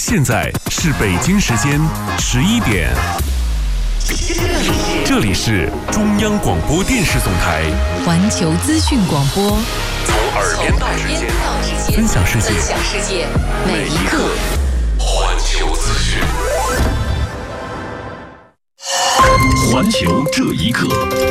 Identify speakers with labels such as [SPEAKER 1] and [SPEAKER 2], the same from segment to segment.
[SPEAKER 1] 现在是北京时间11点，这里是中央广播电视总台
[SPEAKER 2] 环球资讯广播，
[SPEAKER 1] 从耳边到指尖，分享世界，每一刻环球资讯。环球这一刻。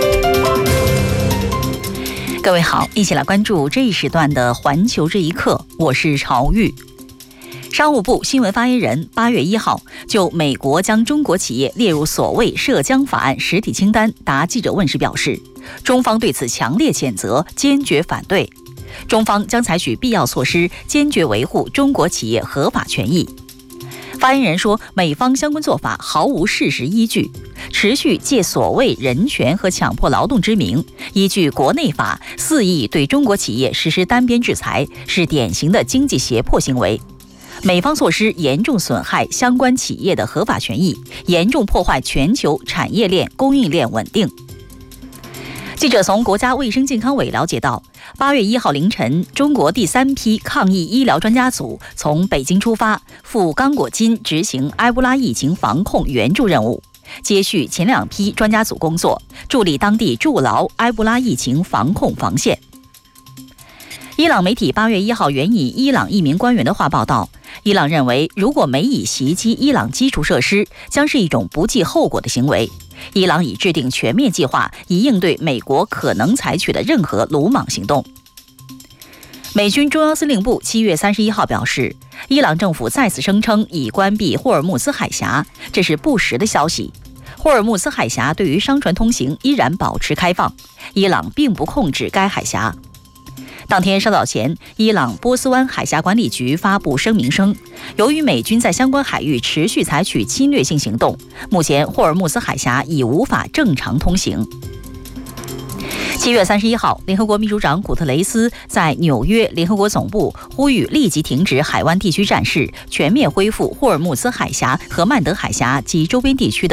[SPEAKER 2] 各位好，一起来关注这一时段的环球这一刻，我是朝玉。商务部新闻发言人8月1号就美国将中国企业列入所谓涉疆法案实体清单答记者问时表示，中方对此强烈谴责，坚决反对，中方将采取必要措施，坚决维护中国企业合法权益。发言人说，美方相关做法毫无事实依据，持续借所谓人权和强迫劳动之名，依据国内法肆意对中国企业实施单边制裁，是典型的经济胁迫行为。美方措施严重损害相关企业的合法权益，严重破坏全球产业链供应链稳定。记者从国家卫生健康委了解到，8月1号凌晨，中国第3批抗疫医疗专家组从北京出发，赴刚果金执行埃博拉疫情防控援助任务，接续前2批专家组工作，助力当地筑牢埃博拉疫情防控防线。伊朗媒体8月1号援引伊朗一名官员的话报道，伊朗认为如果美以袭击伊朗基础设施，将是一种不计后果的行为。伊朗已制定全面计划，以应对美国可能采取的任何鲁莽行动。美军中央司令部7月31号表示，伊朗政府再次声称已关闭霍尔木兹海峡，这是不实的消息。霍尔木兹海峡对于商船通行依然保持开放，伊朗并不控制该海峡。当天稍早前，伊朗波斯湾海峡管理局发布声明称，由于美军在相关海域持续采取侵略性行动，目前霍尔木兹海峡已无法正常通行。7月31号，联合国秘书长古特雷斯在纽约联合国总部呼吁立即停止海湾地区战事，全面恢复霍尔木兹海峡和曼德海峡及周边地区的